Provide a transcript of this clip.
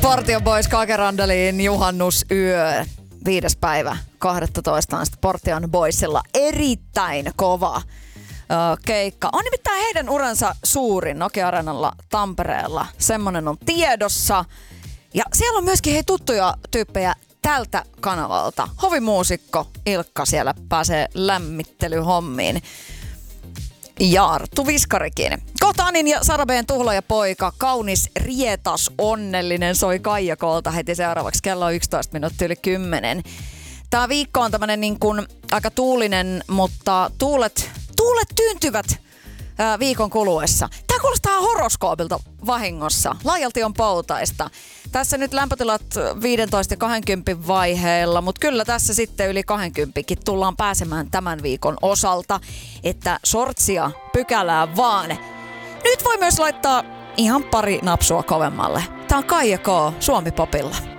Portion Boys Kakerandaliin juhannusyö 5. päivä 12. on sitten Portion Boysilla erittäin kova keikka. On nimittäin heidän uransa suurin Nokia-areenalla Tampereella. Semmonen on tiedossa. Ja siellä on myöskin tuttuja tyyppejä tältä kanavalta. Hovimuusikko Ilkka siellä pääsee lämmittelyhommiin. Ja Arttu Viskarikin. Kohta Anin ja Sara B:n tuhlaajapoika, kaunis, rietas, onnellinen soi Kaijakolta heti seuraavaksi kello 11 minuuttia yli 10. Tää viikko on tämmönen niin kuin aika tuulinen, mutta tuulet tyyntyvät viikon kuluessa. Tää kuulostaa horoskoopilta vahingossa. Laajalti on poutaista. Tässä nyt lämpötilat 15 ja 20 vaiheella, mutta kyllä tässä sitten yli 20kin tullaan pääsemään tämän viikon osalta, että sortsia pykälää vaan. Nyt voi myös laittaa ihan pari napsua kovemmalle. Tää on Kaija K. Suomi Popilla.